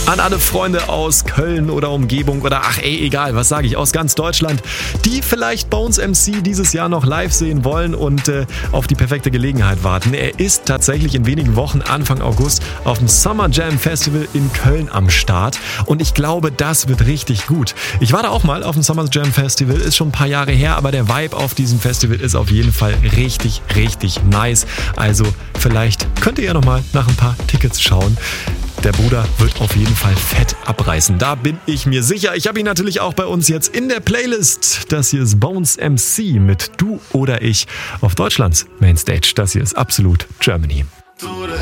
An alle Freunde aus Köln oder Umgebung oder egal, was sage ich, aus ganz Deutschland, die vielleicht Bones MC dieses Jahr noch live sehen wollen und auf die perfekte Gelegenheit warten. Er ist tatsächlich in wenigen Wochen, Anfang August, auf dem Summer Jam Festival in Köln am Start und ich glaube, das wird richtig gut. Ich war da auch mal auf dem Summer Jam Festival, ist schon ein paar Jahre her, aber der Vibe auf diesem Festival ist auf jeden Fall richtig, richtig nice. Also vielleicht könnt ihr ja nochmal nach ein paar Tickets schauen. Der Bruder wird auf jeden Fall fett abreißen. Da bin ich mir sicher. Ich habe ihn natürlich auch bei uns jetzt in der Playlist. Das hier ist Bones MC mit Du oder Ich auf Deutschlands Mainstage. Das hier ist Absolut Germany.